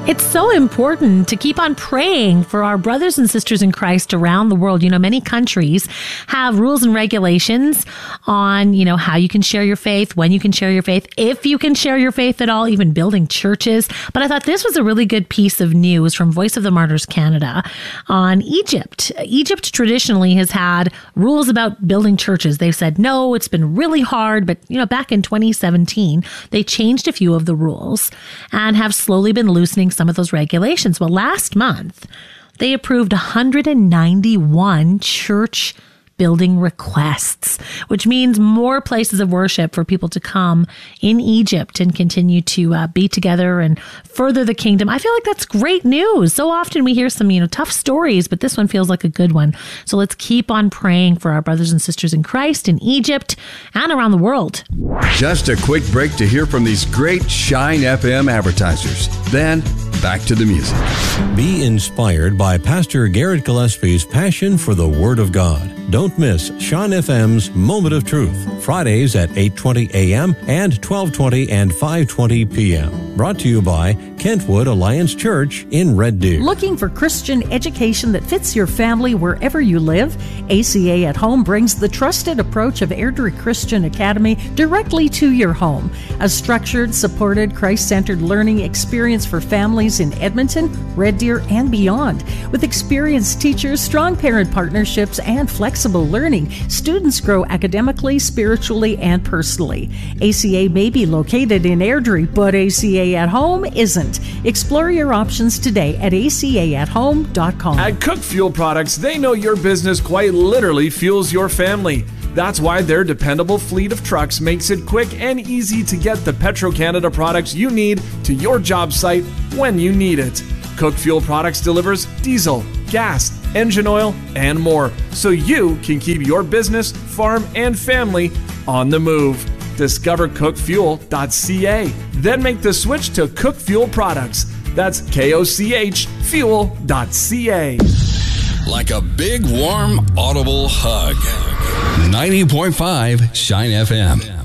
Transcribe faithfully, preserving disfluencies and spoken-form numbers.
It's so important to keep on praying for our brothers and sisters in Christ around the world. You know, many countries have rules and regulations on, you know, how you can share your faith, when you can share your faith, if you can share your faith at all, even building churches. But I thought this was a really good piece of news from Voice of the Martyrs Canada on Egypt. Egypt traditionally has had rules about building churches. They've said, no, it's been really hard. But, you know, back in twenty seventeen, they changed a few of the rules and have slowly been loosening some of those regulations. Well, last month, they approved one hundred ninety-one church building requests, which means more places of worship for people to come in Egypt and continue to uh, be together and further the kingdom. I feel like that's great news. So often we hear some, you know, tough stories, but this one feels like a good one. So let's keep on praying for our brothers and sisters in Christ in Egypt and around the world. Just a quick break to hear from these great Shine F M advertisers. Then back to the music. Be inspired by Pastor Garrett Gillespie's passion for the Word of God. Don't miss Shine F M's Moment of Truth, Fridays at eight twenty a.m. and twelve twenty and five twenty p.m. Brought to you by Kentwood Alliance Church in Red Deer. Looking for Christian education that fits your family wherever you live? A C A at Home brings the trusted approach of Airdrie Christian Academy directly to your home. A structured, supported, Christ-centered learning experience for families in Edmonton, Red Deer, and beyond. With experienced teachers, strong parent partnerships, and flexible learning, students grow academically, spiritually, and personally. A C A may be located in Airdrie, but A C A at Home isn't. Explore your options today at a c a at home dot com. At Cook Fuel Products, they know your business quite literally fuels your family. That's why their dependable fleet of trucks makes it quick and easy to get the Petro-Canada products you need to your job site when you need it. Cook Fuel Products delivers diesel, gas, engine oil, and more, so you can keep your business, farm, and family on the move. Discover cook fuel dot c a. Then make the switch to Cook Fuel Products. That's K O C H fuel dot c a. Like a big, warm, audible hug. ninety point five Shine F M.